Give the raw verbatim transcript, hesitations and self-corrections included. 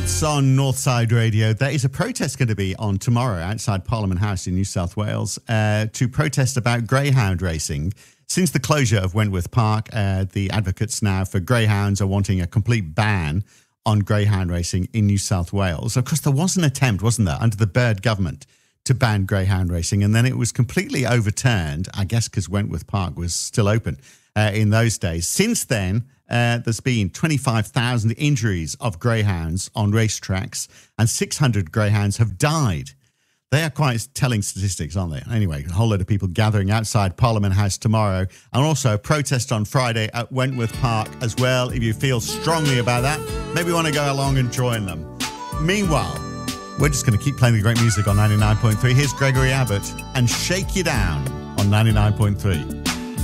It's on Northside Radio. There is a protest going to be on tomorrow outside Parliament House in New South Wales uh, to protest about greyhound racing. Since the closure of Wentworth Park, uh, the advocates now for greyhounds are wanting a complete ban on greyhound racing in New South Wales. Of course, there was an attempt, wasn't there, under the Bird government to ban greyhound racing, and then it was completely overturned, I guess because Wentworth Park was still open uh, in those days. Since then, Uh, there's been twenty-five thousand injuries of greyhounds on racetracks and six hundred greyhounds have died. They are quite telling statistics, aren't they? Anyway, a whole load of people gathering outside Parliament House tomorrow, and also a protest on Friday at Wentworth Park as well. If you feel strongly about that, maybe you want to go along and join them. Meanwhile, we're just going to keep playing the great music on ninety-nine point three. Here's Gregory Abbott and Shake You Down on ninety-nine point three.